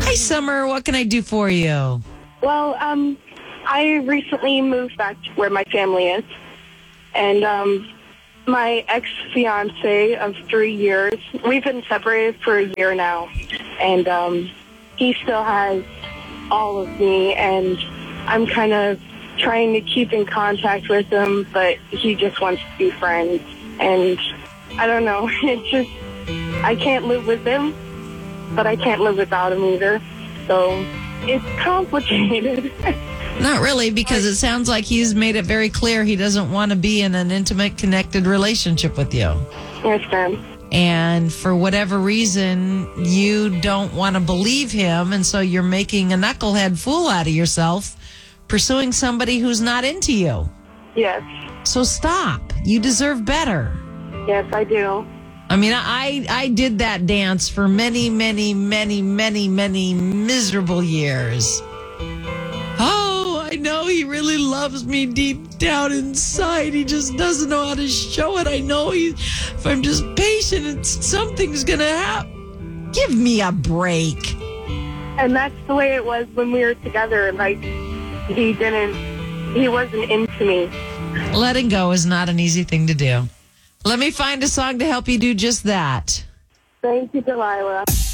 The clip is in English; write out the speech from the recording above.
Hi, Summer. What can I do for you? Well, I recently moved back to where my family is, and my ex-fiance of 3 years, we've been separated for a year now, and he still has all of me, and I'm kind of trying to keep in contact with him, but he just wants to be friends, and I don't know, I can't live with him, but I can't live without him either, so it's complicated. Not really, because it sounds like he's made it very clear he doesn't want to be in an intimate, connected relationship with you. Yes, ma'am. And for whatever reason, you don't want to believe him, and so you're making a knucklehead fool out of yourself, pursuing somebody who's not into you. Yes. So stop. You deserve better. Yes, I do. I mean, I did that dance for many, many, many, many, many miserable years. Oh, I know he really loves me deep down inside. He just doesn't know how to show it. I know if I'm just patient, something's going to happen. Give me a break. And that's the way it was when we were together. Like, he wasn't into me. Letting go is not an easy thing to do. Let me find a song to help you do just that. Thank you, Delilah.